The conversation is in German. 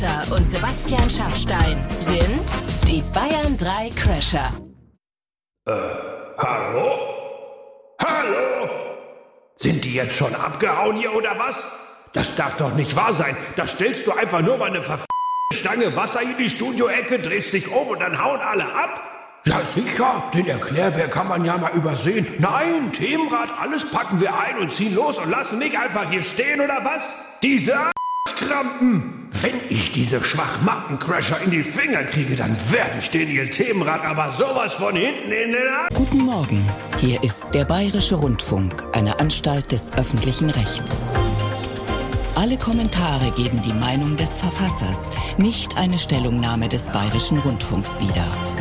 und Sebastian Schaffstein sind die Bayern 3 Crasher. Hallo? Hallo? Sind die jetzt schon abgehauen hier oder was? Das darf doch nicht wahr sein. Da stellst du einfach nur mal eine Stange Wasser in die Studioecke, drehst dich um und dann hauen alle ab? Ja sicher, den Erklärbär kann man ja mal übersehen. Nein, Themenrad, alles packen wir ein und ziehen los und lassen mich einfach hier stehen oder was? Diese Krampen! Wenn ich diese Schwachmatten-Crasher in die Finger kriege, dann werde ich den ihr Themenrad aber sowas von hinten in den Arm. Guten Morgen, hier ist der Bayerische Rundfunk, eine Anstalt des öffentlichen Rechts. Alle Kommentare geben die Meinung des Verfassers, nicht eine Stellungnahme des Bayerischen Rundfunks wieder.